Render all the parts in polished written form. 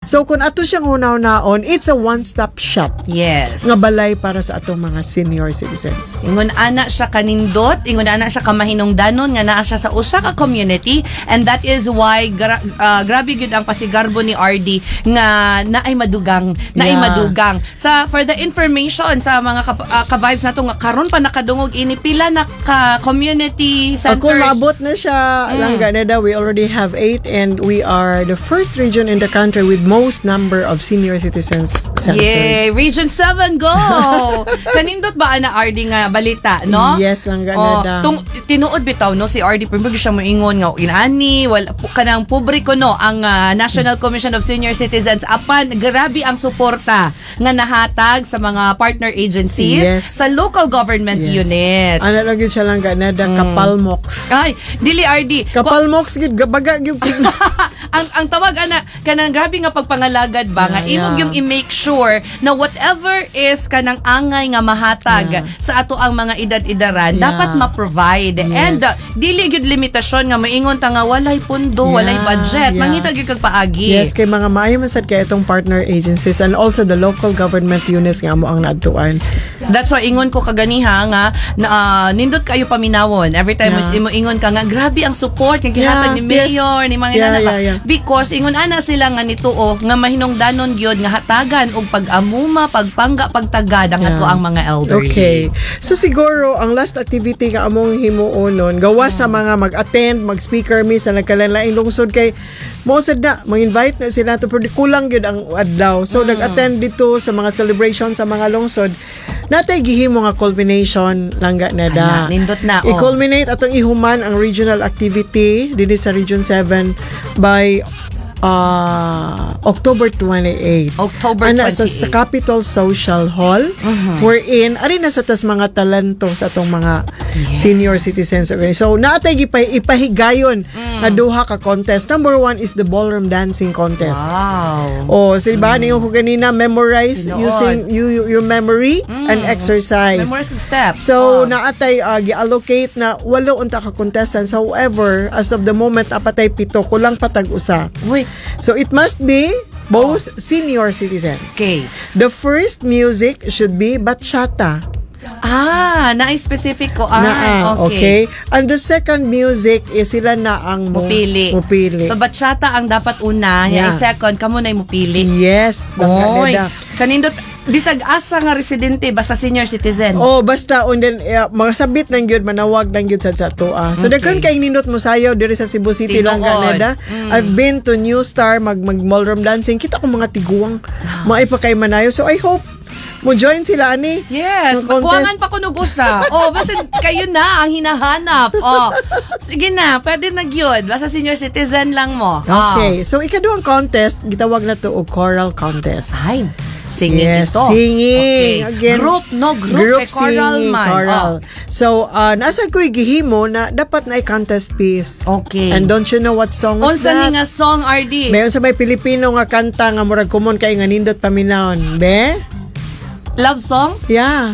So kung ato siyang hunaw-naon, it's a one-stop shop. Yes. Nga balay para sa atong mga senior citizens. Ingon ana siya kanindot, ingon ana siya kamahinungdanon nga naa siya sa usa ka community, and that is why grabe gyud ang pasigarbo ni RD nga naay madugang sa for the information sa mga ka-vibes nato nga karon pa nakadungog ini pila na ka community centers. Ako maabot na siya langga na daw. We already have 8 and we are the first region in the country with most number of senior citizens centers. Yay! Region 7, go! Kanindot ba ana RD nga balita, no? Yes, langga na daw. Tinuod bitaw, no? Si RD, pero siya moingon nga, inani, kanang publiko, no? Ang National Commission of Senior Citizens, apan, grabe ang suporta nga nahatag sa mga partner agencies sa local government units. Ano lang yun siya langga na daw, kapalmoks. Ay, dili RD. Kapalmoks, baga yung ang tawag ana kanang grabe nga pagpangalagad ba nga imong yung i-make sure na whatever is kanang angay nga mahatag sa ato ang mga edad-edaran dapat ma-provide. And dili gyud limitasyon nga maingon ta nga walay pundo, walay budget, mangita gyud kag paagi. Yes, kay mga maayo man sad kay itong partner agencies and also the local government units nga mo ang naadtuan. That's why ingon ko kaganiha nga nindot kayo paminawon every time mo ingon ka nga grabe ang support nga gihatag ni mayor ni mga inana because ingon ana sila nga nituo nga mahinungdanon gyud nga hatagan og pag-amuma, pagpangga, pagtagad ang ato ang mga elderly. Okay. So siguro ang last activity nga among himuonon gawa sa mga mag-attend, mag-speaker mi sa nagkalain-laing lungsod kay most na mag-invite na sila to pero kulang gyud ang adlaw. So nag-attend dito sa mga celebration sa mga lungsod. Natay gihimo nga culmination langga na da. Nindot na. I-culminate atong ihuman ang regional activity dinhi sa Region 7 by October 28. October 28. Sa Capitol Social Hall wherein ari na sa tas mga talento sa atong mga senior citizens. So naatay ipahigayon nga duha ka contest. Number 1 is the ballroom dancing contest. Wow. Diba niyo ko ganina memorize using your memory and exercise. Memorize steps. So naatay gi-allocate na 8 unta ka contestants. However, as of the moment apatay 7 kulang patag usa. So it must be both senior citizens. Okay. The first music should be bachata. Na-specific ko. Okay. And the second music is sila na ang mupili. So bachata ang dapat una, second kamo na mupili. Yes. Kanindot bisag asa nga residente basta senior citizen. Basta and then mga sabit nang gyud manawag nang gyud sa toa. So daghan kay nindot mo sayaw diri sa Cebu City lang Canada. I've been to New Star mag ballroom dancing. Kita ko mga tiguang. Maay pa kay manayo. So I hope mo join sila ani. Yes, magkuwangan pa ko nugusa. Basta kayo na ang hinahanap. Sige na, pwede na gyud. Basta senior citizen lang mo. Okay, so ikaduhang contest gitawag na to og choral contest. Ay, singing ito. Singing. Okay. Again, Group kay choral man. Choral. So, nasa ko'y gihimo na dapat na contest piece. Okay. And don't you know what song was Unsa that? ni nga song, RD? Mayon sa may Pilipino nga kanta nga murag common kay nga nindot paminawon. Love song? Yeah.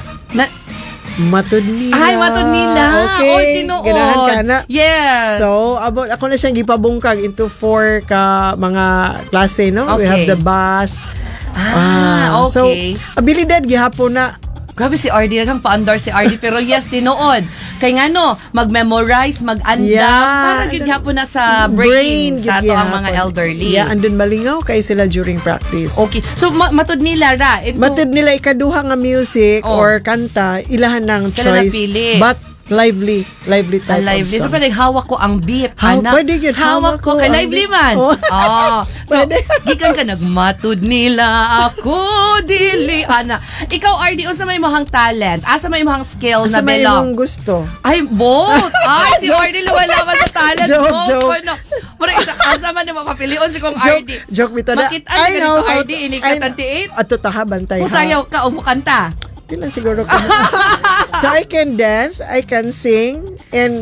Matud nila. Ay, matud nila. Okay. Tinuod. Ganahan ka na. Yes. So, ako na siyang gipabungkag into 4 ka mga klase, no? Okay. We have the bass. Okay. So, abilidad gihapon na. Grabe si RD, nagang pa-under si RD. Pero yes, tinuod. Kaya nga no, mag-memorize, mag-andam. Para yun hapon na sa brain sa ato ang mga elderly. Yeah, and then malingaw kay sila during practice. Okay. So, matud nila ra. Matud nila ikaduha nga music or kanta, ilahan ng choice. But lively type of songs. So, pwede hawak ko ang beat. Pwede yun. Hawak ko. Kay lively man. So, gikan ka nagmatud nila ako, dili. Ikaw, RD, unsa may mohang talent? Asa may mohang skill na belong? Asa may mohang gusto? Ay, both. Si RD luwalaman sa talent. Joke. Asa man yung mapapilion si kong RD. Joke bito na. Makit-an ka dito, RD, inikatantiyit. Ato taha, bantay ha. Usayaw ka, umukanta. Kailan siguro ko. So I can dance, I can sing, and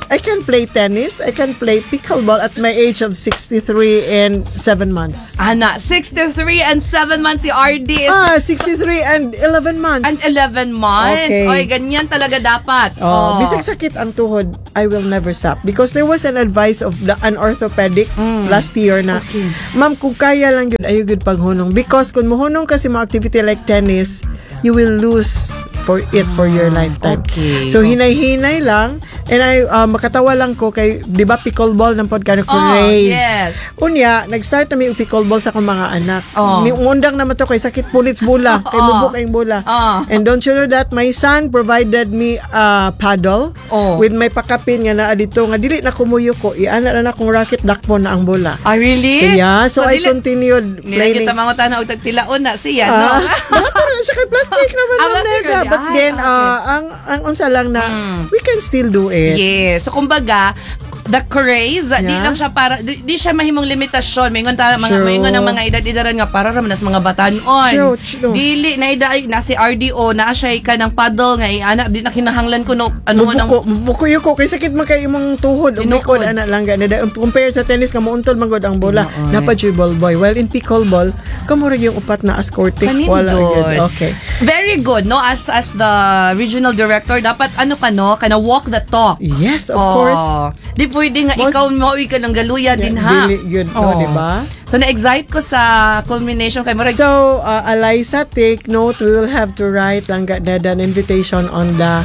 I can play tennis, I can play pickleball at my age of 63 and 7 months. Ana, 63 and 7 months si RD is 63 and 11 months. and 11 months. Okay. Oy, ganyan talaga dapat. Bisag sakit ang tuhod, I will never stop. Because there was an advice of an orthopedic last year na, ma'am, kung kaya lang yun, ayaw yun paghunong. Because kung muhunong kasi mga activity like tennis, you will lose for your lifetime. Okay. So, hinay-hinay lang. And makatawa lang ko kay, di ba, pickleball ng podcast ko raise. Yes. Unya, nag-start na may pickleball sa akong mga anak. Oh. Undang naman to kay sakit punits bula. Kay bubok ang bula. And don't you know that my son provided me a paddle with my pakapin nga naa dito nga dili na kumuyo ko. Iana na akong racket dakpo na ang bola. Really? So yeah, so I continued Nila playing. kita mangutan na og tagtilaon na siya, no? Bata na sa kay plastic naman plastic na. yun. But then ang unsa lang na we can still do it. Yes. So kumbaga, the craze, di lang siya para di siya mahimong limitasyon. Mingon ta mingon ng mga edad-edaran nga para ra man sa mga batanon. True. Dili na si RDO na siya ka ng paddle nga ana di na kinahanglan ko no ano man ang Bukuyo ko kay sakit man kay imong tuhod ug likod ana lang gana compare sa tennis ka muuntol man gud ang bola napa ball boy. Well in pickleball kamo ra yung upat na ascortic wala gyud. Okay. Very good no as the regional director dapat ano ka no kana walk the talk. Yes, of course. Di pwede nga ikaw mauwi ka ng galuya din ha. Dili good no, di ba? So na-excite ko sa culmination kay Marag. So Eliza, take note, we will have to write lang an invitation on the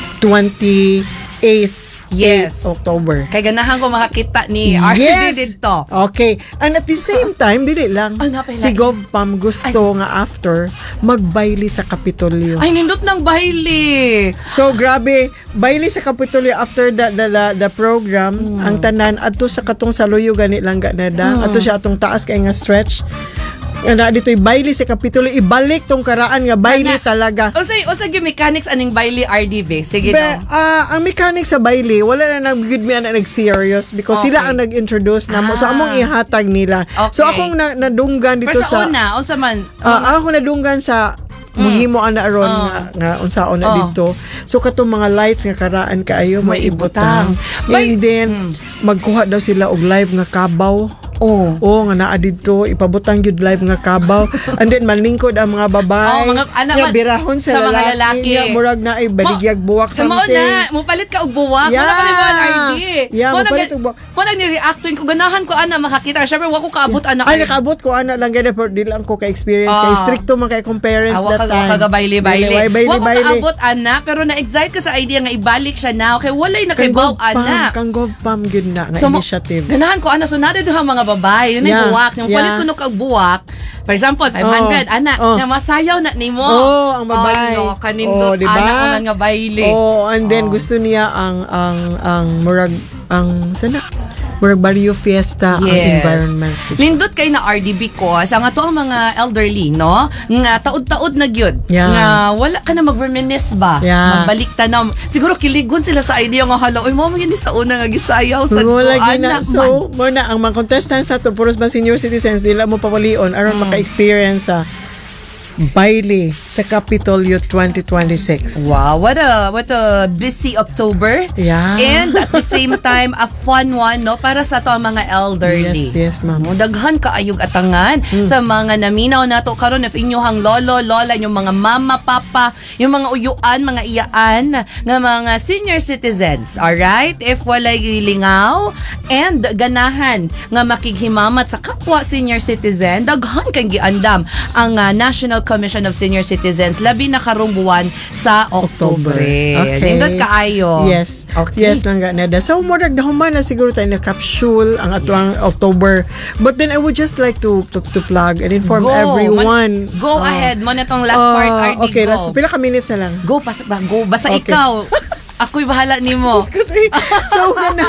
28th October. Kay ganahan ko makakita ni RD dito. Okay. And at the same time, dili lang. Si GovPam gusto nga after magbayli sa Kapitolyo. Ay, nindot ng bayli. So, grabe. Bayli sa Kapitolyo after the program, ang tanan, ato sa katong saluyo gani lang ganada. Ato siya atong taas kay nga stretch. Nga dito'y bayli sa Kapitolyo, ibalik tong karaan nga bayli talaga. Usay yung mechanics aning bayli RDB. Sige daw. Ang mechanics sa bayli, wala na nag-good me na nag-serious because sila ang nag-introduce na mo. So, among ihatag nila. Okay. So, akong nadunggan dito sa... Pero sa una, ako nadunggan sa muhimo ana aron nga unsaon na dito. So katong mga lights nga karaan kaayo may ibutang. And then magkuha daw sila og live nga kabaw. Nga naa dito ipabutang gyud live nga kabaw. And then manlingkod ang mga babae. Nga birahon sa mga lalaki. Nga murag na ay baligyag buwak something. Mao na, mo palit ka og buwak. Wala ka liwan RD. Mo palit og buwak. Mo nang ni-reactin ko ganahan ko ana makakita. Syempre wa ko kaabot ana. Ay nakaabot ko ana lang gani for di lang ko ka experience kay stricto man kay parents that time. Kagabayli-bayli. Wa ko kaabot ana pero na-excite ka sa idea nga ibalik siya now kay walay na kay baw ana. Kang GovPam gyud na nga initiative. Ganahan ko ana so nade duha mga babae yun ay buwak yung palit ko no kag buwak for example 500 ana na masayaw na nimo ang babae kanindot diba? ana man nga baile and then gusto niya ang murag ang sana murag barrio fiesta ang environment. Lindot kay na RD because ang ato ang mga elderly no nga taud-taud na gyud nga wala ka na mag-reminisce ba magbalik tanaw siguro kiligon sila sa idea nga hala oy mo man sa una nga gisayaw sa anak so mo na ang mga contestants sa to puros ba senior citizens dila mo pawalion aron maka-experience sa Bailey sa Kapitolyo 2026. Wow, what a busy October. Yeah. And at the same time, a fun one, no? Para sa to mga elderly. Yes, ma'am. Daghan ka ayog atangan sa mga naminaw nato karon if inyohang lolo, lola, yung mga mama, papa, yung mga uyuan, mga iyaan nga mga senior citizens. Alright? If walay lingaw and ganahan nga makighimamat sa kapwa senior citizen, daghan kang giandam ang National Commission of Senior Citizens labi na karong buwan sa October. Okay. Nindot kaayo. Yes. Okay. Yes lang ganada. So murag dahuman na siguro tayo na capsule ang atuang October. But then I would just like to plug and inform everyone. Go ahead mo na tong last part RD. Okay, last pila ka minutes na lang. Go basta ikaw. Ako'y bahala nimo. So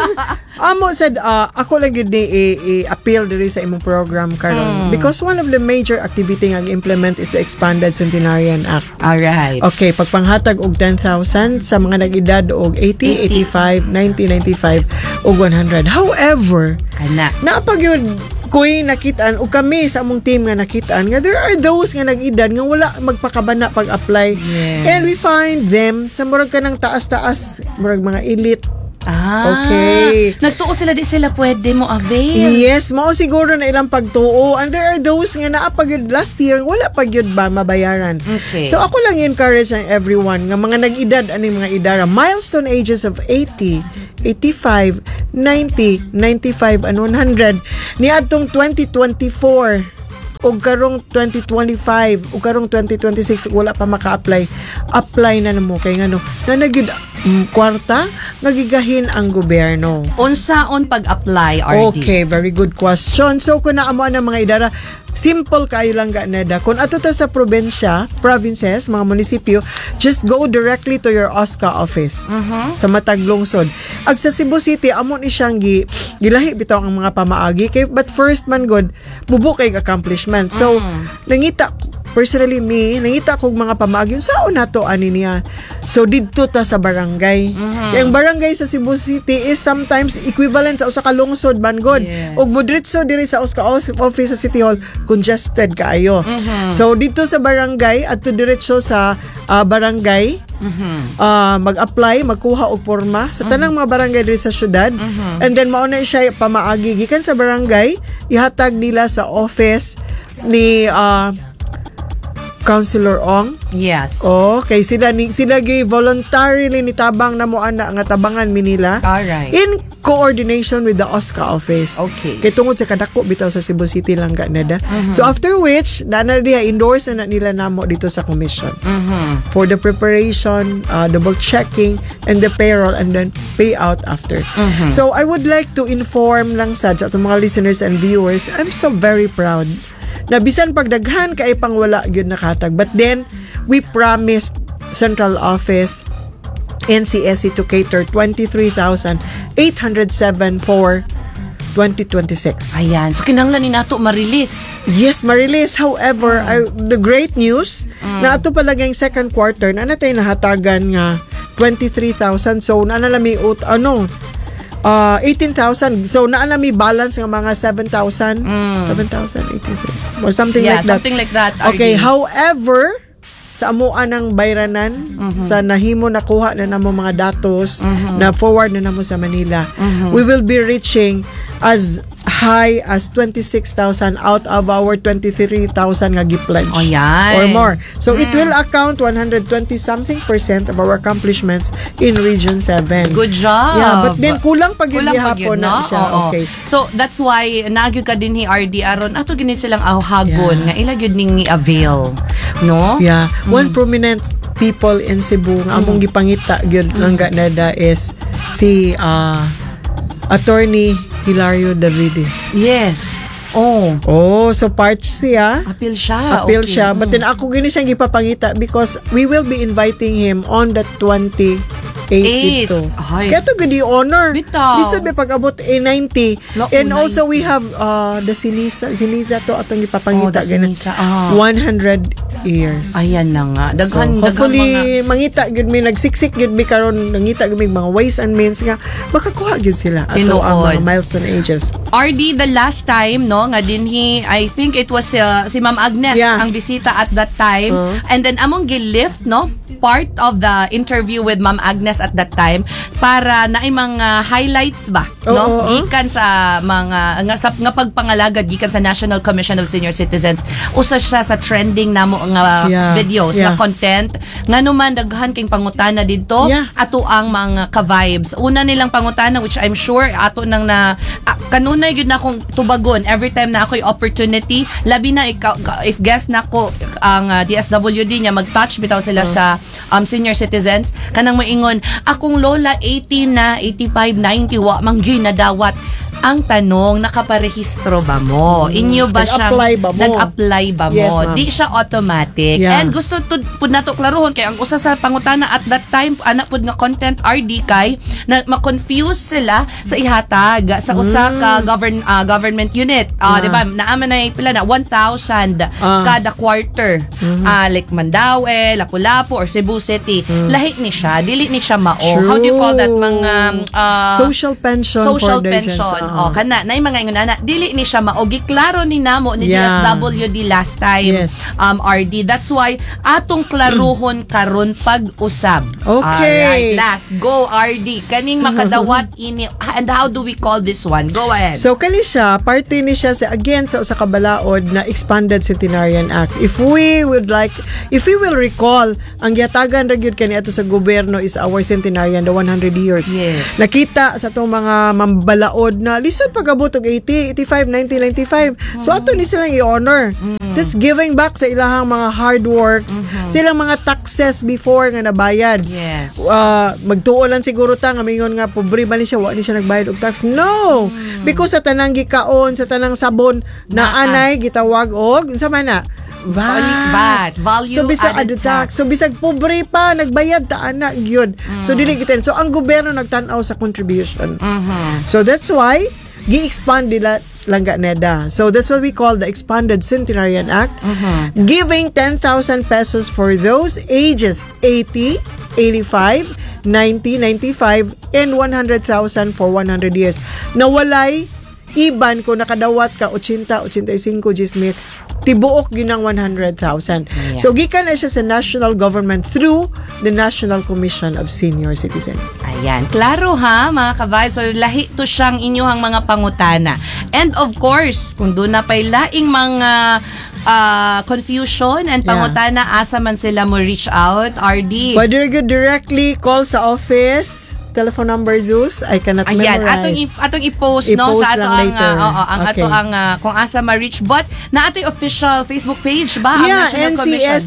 amo said ako lang gyud ni appeal diri sa imong program karon because one of the major activity nga implement is the Expanded Centenarian Act. Alright. Okay, pagpanghatag og 10,000 sa mga nag-edad og 80, 85, 90, 95 og 100. However, napag yun ko'y nakitaan o kami sa among team nga nakitaan nga there are those nga nag-edad nga wala magpakabana pag-apply. And we find them sa murag ka ng taas-taas, murag mga elite Okay. Nagtuo sila di sila pwede mo avail. Yes, mao siguro na ilang pagtuo. And there are those nga naa pag yun last year, wala pag yun ba mabayaran. Okay. So ako lang encourage ang everyone nga mga nag-edad ani mga idara, milestone ages of 80, 85, 90, 95 and 100 niadtong 2024 o karong 2025 o karong 2026 wala pa maka-apply, apply na namo kay ngano na nagid kwarta nagigahin ang gobyerno. Unsaon pag-apply, RD? Okay, very good question. So kung naamo na mga idara, simple kayo lang ganada. Kung ato ta sa provinces, mga munisipyo, just go directly to your OSCA office sa Matag Lungsod. Ag sa Cebu City, amo ni siyang gilahi bitaw ang mga pamaagi kay but first man god mubukay accomplishment. So nangita personally nangita kog mga pamaagi sao nato ani niya. So didto ta sa barangay. Kaya ang barangay sa Cebu City is sometimes equivalent sa usa ka lungsod bangod. Yes. Og modritso diri sa OSCA office sa City Hall congested kaayo. So dito sa barangay at diretso sa barangay mag-apply, magkuha og porma sa tanang mga barangay diri sa syudad. And then mao na siya pamaagi gikan sa barangay, ihatag nila sa office ni Councilor Ong. Yes. Okay, sila voluntarily nitabang na mo ana nga tabangan mi nila. Alright. In coordination with the OSCA office. Okay. Kay tungod sa kadako bitaw sa Cebu City lang ganada. So after which, na diha endorse na nila namo dito sa commission. For the preparation, double checking and the payroll and then payout after. So I would like to inform lang sad sa atong mga listeners and viewers, I'm so very proud na bisan pagdaghan kay pangwala gyud nakatag, but then we promised Central Office NCSC to cater 23,807 for 2026. Ayan. So kinahanglan ni nato ma-release. Yes, ma-release. However, the great news na ato palagang second quarter na natay nahatagan nga 23,000. So naanalami 18,000. So naanami balance nga mga 7,000. 7,083 or something like that. Something like that. Okay, RD. however, sa amuan ng bayranan, sa nahimo nakuha na namo mga datos na forward na namo sa Manila, we will be reaching as high as 26,000 out of our 23,000 nga gi-pledge. Oh, yan. Or more. So it will account 120-something% of our accomplishments in Region 7. Good job. Yeah, but then kulang pag yun Kulang pag gihapon yun, na no? siya. Oo. Okay. So that's why nagyud ka din ni RD aron ato ginit silang awhagon nga ila gyud ning i-avail, no? Yeah. One prominent people in Cebu nga among gipangita gyud lang ganada is si Attorney Hilario Davide. Yes. Oh. Oh, so part siya. Appeal siya. Appeal Okay. siya. But then ako gini siyang gipapangita because we will be inviting him on the 28th ito. Ay. Kaya ito gudi honor. Bitaw. Lisod may pag-abot 90. Naku, And also 90. we have the Sinisa to atong gipapangita. Oh, the Sinisa. 100 years. Ayan na nga. So, Daghan hopefully, mangita gud mi nagsiksik gud mi karon nangita gud mi mga ways and means nga makakuha gud sila ato ang mga Tinuod. milestone ages. RD, the last time, no, nga dinhi, I think it was si Ma'am Agnes Yeah. ang bisita at that time. And then among gilift, no, part of the interview with Ma'am Agnes at that time para naay mga highlights ba, no? Oo. Gikan sa mga nga pagpangalagad gikan sa National Commission of Senior Citizens. Usa siya sa trending namo nga Yeah. videos, Yeah. nga content. Nganuman daghan kay pangutana didto Yeah. ato ang mga ka-vibes. Una nilang pangutana which I'm sure ato nang na kanunay gyud na akong tubagon every time na ako'y opportunity, labi na if guest na ko ang DSWD niya mag-touch bitaw sila sa senior citizens kanang moingon akong lola 80 na 85 90 wa manggi na dawat. Ang tanong, nakaparehistro ba mo? Inyo ba siyang Nag-apply ba mo? Nag-apply ba mo? Yes, ma'am. Di siya automatic. Yeah. And gusto pud nato klaruhon kay ang usa sa pangutana at that time ana pud nga content RD kay na ma-confuse sila sa ihatag sa usa ka government unit. Di ba? Naaman na pila na 1,000 kada quarter. Like Mandaue, Lapu-Lapu or Cebu City. Lahi ni siya, dili ni siya mao. True. How do you call that mga Social pension social for the pension. agents. O kana nay mga ingon ana dili ni siya maogi klaro ni namo ni Yeah. DSWD last time. Yes. RD. That's why atong klaruhon karon pag-usab. Okay. Alright, last go RD. Kaning makadawat ini and how do we call this one? Go ahead. So kani siya, parte ni siya sa again sa usa ka balaod na Expanded Centenarian Act. If we will recall, ang gihatagan ra gyud kani ato sa gobyerno is our centenarian, the 100 years. Yes. Nakita sa tong mga mambalaod na lisod pagabot og 80, 85, 1995. So ato ni silang i-honor. This giving back sa ilahang mga hard works, silang mga taxes before nga nabayad. Yes. Magtuo lang siguro ta nga mingon nga pobre ba ni siya, wa ni siya nagbayad og tax. No. Because sa tanang gikaon, sa tanang sabon na anay gitawag og unsa man na? VAT. Value So bisag added tax. So bisag pobre pa nagbayad ta ana gyud. So dili kita. So ang gobyerno nagtan-aw sa contribution. So that's why gi-expand nila langga neda. So that's what we call the Expanded Centenarian Act, giving 10,000 pesos for those ages 80, 85, 90, 95, and 100,000 for 100 years. Nawalay iban ko nakadawat ka 80, 85, 10,000 tibuok yun ang 100,000. So gikan na siya sa national government through the National Commission of Senior Citizens. Ayan. Klaro ha, mga ka-vibes. So, lahi to siyang inyuhang mga pangutana. And of course, kung doon na pa'y laing mga confusion and pangutana, asa man sila mo reach out, RD? Pwede rin directly call sa office. Telephone number, Zeus, I cannot Ayan, memorize. atong i-post no I-post sa ato lang ang later. Okay. ato ang kung asa ma-reach, but na ato official Facebook page ba ang Yeah, National Commission?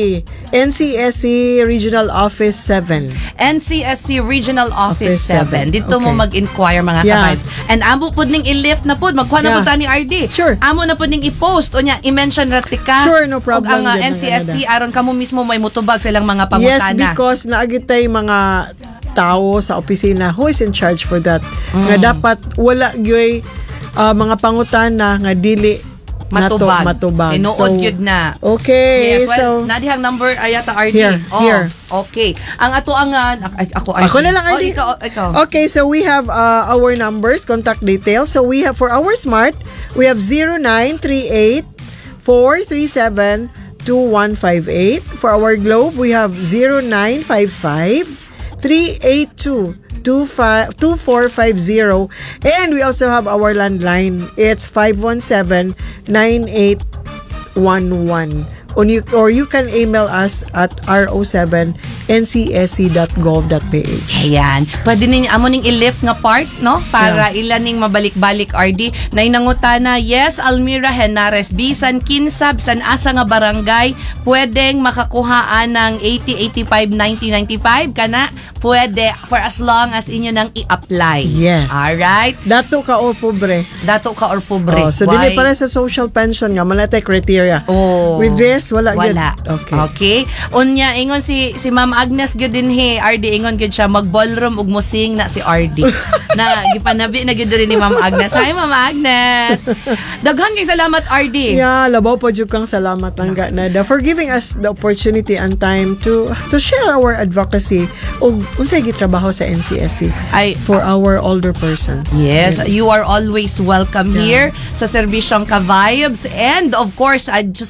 NCSC Regional Office 7. NCSC Regional Office Office 7. 7. Dito mo Okay. mag-inquire mga Yeah. ka-vibes. And amo pud ning i-lift na pud magkuha na Yeah. pud ta ni RD. Sure. Amo na pud ning i-post o nya i-mention ra tika. Sure, no problem Og ang dyan, NCSC aron kamo mismo may mutubag silang mga pangutana. Yes, because naagitay mga tao sa opisina who is in charge for that. Nga dapat wala gyoy mga pangutana nga dili matubag. matubag. Tinuod yun na. Okay, Yes, well, nadihang number ayata RD. Here. Okay. Ang ato ang ako RD. Ako na lang, RD. Ikaw. Okay, so we have our numbers, contact details. So we have, for our smart, we have 0938 437 2158. For our globe, we have 0955 382 2450, and we also have our landline. It's 517-9811. Or you can email us at ro7ncsc.gov.ph. Ayan. Pwede ninyo amo ning i-lift nga part, no? Para ilan ning mabalik-balik RD. Nay nangutana, yes, Almira Henares, bisan kinsab san asa nga barangay, pwedeng makakuhaan ng 80, 85, 90, 95 kana, pwede for as long as inyo nang i-apply. Yes. Alright? Dato ka o pobre. Dato ka or pobre. So dili para sa social pension nga malate criteria. Oh. With this wala. Wala. Good. Okay. Unya ingon si Ma'am Agnes gyud din he, RD ingon gyud siya mag-ballroom ug musing na si RD. Na gipanabi na gyud ni Ma'am Agnes. Hi Ma'am Agnes. Daghan kay salamat RD. Yeah, labaw po jud kang salamat langga nada for giving us the opportunity and time to share our advocacy ug unsay gitrabaho sa NCSC for our older persons. Yes, you are always welcome here sa serbisyong ka-vibes, and of course I just